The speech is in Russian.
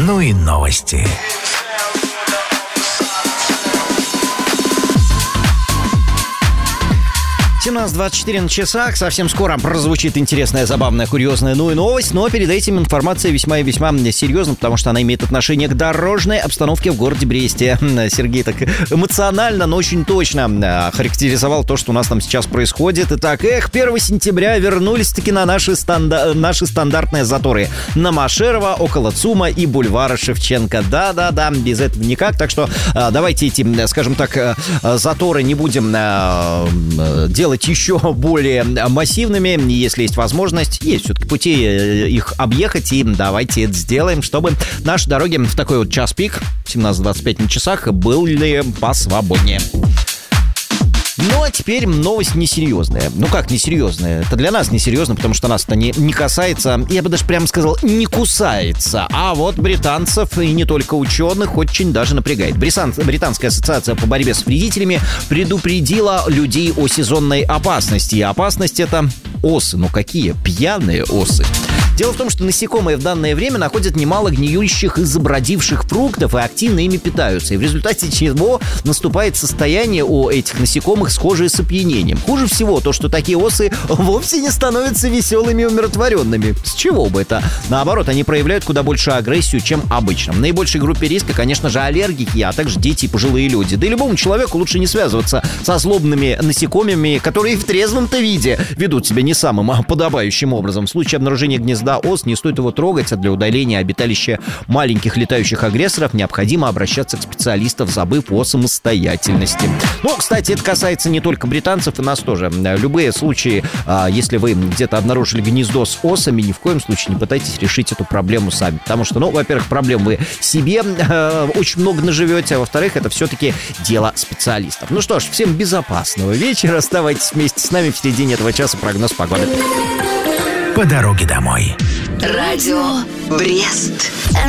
Ну и новости. 17:24 на часах. Совсем скоро прозвучит интересная, забавная, курьезная, ну и новость. Но перед этим информация весьма и весьма серьезна, потому что она имеет отношение к дорожной обстановке в городе Бресте. Сергей так эмоционально, но очень точно характеризовал то, что у нас там сейчас происходит. Итак, 1 сентября вернулись-таки на наши стандартные заторы. На Машерова, около ЦУМа и бульвара Шевченко. Да-да-да, без этого никак. Так что давайте эти, скажем так, заторы не будем делать еще более массивными, если есть возможность. Есть все-таки пути их объехать, и давайте это сделаем, чтобы наши дороги в такой вот час пик, 17:25 на часах, были посвободнее. Ну, а теперь новость несерьезная. Ну, как несерьезная? Это для нас несерьезно, потому что нас это не касается, я бы даже прямо сказал, не кусается. А вот британцев, и не только ученых, очень даже напрягает. Британская ассоциация по борьбе с вредителями предупредила людей о сезонной опасности. И опасность — это осы. Ну, какие? Пьяные осы. Дело в том, что насекомые в данное время находят немало гниющих и забродивших фруктов и активно ими питаются. И в результате чего наступает состояние у этих насекомых, схожее с опьянением. Хуже всего то, что такие осы вовсе не становятся веселыми и умиротворенными. С чего бы это? Наоборот, они проявляют куда больше агрессию, чем обычно. В наибольшей группе риска, конечно же, аллергики, а также дети и пожилые люди. Да и любому человеку лучше не связываться со злобными насекомыми, которые в трезвом-то виде ведут себя не самым подобающим образом. В случае обнаружения гнезда ос не стоит его трогать, а для удаления обиталища маленьких летающих агрессоров необходимо обращаться к специалистам, забыв о самостоятельности. Ну, кстати, это касается не только британцев, и нас тоже. Любые случаи, если вы где-то обнаружили гнездо с осами, ни в коем случае не пытайтесь решить эту проблему сами. Потому что, ну, во-первых, проблем вы себе очень много наживете, а во-вторых, это все-таки дело специалистов. Ну что ж, всем безопасного вечера. Оставайтесь вместе с нами в середине этого часа. Прогноз погоды. По дороге домой. Радио Брест.